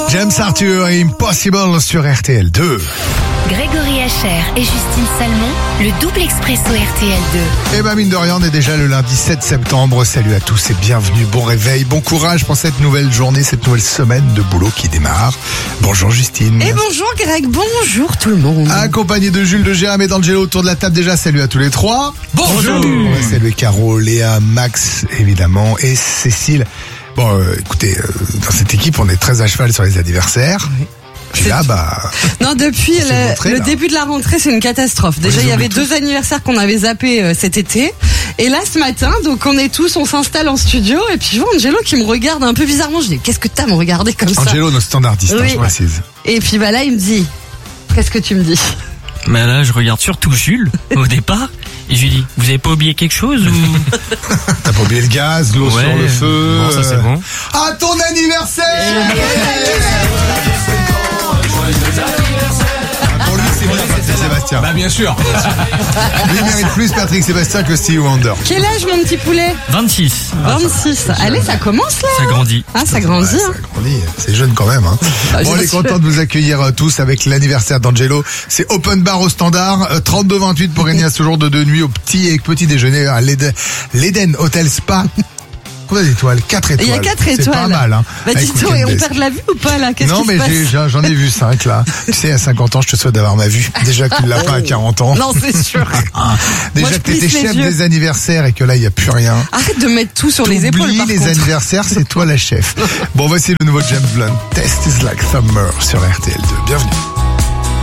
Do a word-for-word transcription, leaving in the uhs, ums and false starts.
James Arthur et Impossible sur R T L deux. Grégory Hacher et Justine Salmon, le double expresso R T L deux. Et bah mine de rien, on est déjà le lundi sept septembre. Salut à tous et bienvenue, bon réveil, bon courage pour cette nouvelle journée, cette nouvelle semaine de boulot qui démarre. Bonjour Justine. Et bonjour Greg, bonjour tout le monde. Accompagné de Jules, de Jérôme et d'Angelo autour de la table déjà, salut à tous les trois. Bonjour. On va saluer Caro, Léa, Max évidemment et Cécile. Bon euh, écoutez, euh, dans cette équipe on est très à cheval sur les anniversaires. Oui. Puis là, bah. Non, depuis le, montré, le début de la rentrée, c'est une catastrophe. Déjà, il y avait tout. deux anniversaires qu'on avait zappés euh, cet été. Et là, ce matin, donc, on est tous, on s'installe en studio. Et puis, je vois Angelo qui me regarde un peu bizarrement. Je dis, qu'est-ce que t'as à me regarder comme Angelo, ça? Angelo, notre standardiste, oui. hein, je précise. Et puis, bah là, il me dit, qu'est-ce que tu me dis? Bah là, je regarde surtout Jules, au départ. Et je lui dis, vous avez pas oublié quelque chose ou... T'as pas oublié le gaz, l'eau ouais, sur le feu. Bon, ça c'est bon. À ton anniversaire! Pour lui, c'est bien Patrick Sébastien. Bah bien sûr. Lui mérite plus Patrick Sébastien que Stevie Wonder. Quel âge mon petit poulet? vingt-six. vingt-six. Allez, ça commence là. Ça grandit. Ah, ça grandit. Ouais, hein. Ça grandit. C'est jeune quand même. Hein. Ah, bon, on est content de vous accueillir tous avec l'anniversaire d'Angelo. C'est open bar au standard. trente-deux vingt-huit pour gagner à ce jour de deux nuits au petit et petit déjeuner à l'Eden, l'Eden Hotel Spa. Combien d'étoiles? quatre étoiles. Il y a quatre étoiles. C'est pas mal, hein. Bah, dis-toi, et on perd de la vue ou pas, là? Qu'est-ce non, qui mais se passe j'ai, j'en ai vu cinq, là. Tu sais, à cinquante ans, je te souhaite d'avoir ma vue. Déjà que tu ne l'as pas à quarante ans. Non, c'est sûr. Déjà moi, que t'étais chef des anniversaires et que là, il n'y a plus rien. Arrête de mettre tout sur T'oublies les épaules, par les contre. anniversaires, c'est toi la chef. Bon, voici le nouveau James Blunt. Test is like summer sur R T L deux. Bienvenue.